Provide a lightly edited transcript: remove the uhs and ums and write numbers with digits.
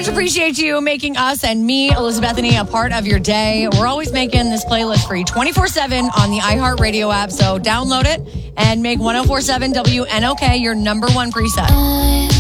much appreciate you making us and me, Elizabethany, a part of your day. We're always making this playlist for you 24/7 on the iHeartRadio app. So download it and make 104.7 WNOK your number one preset.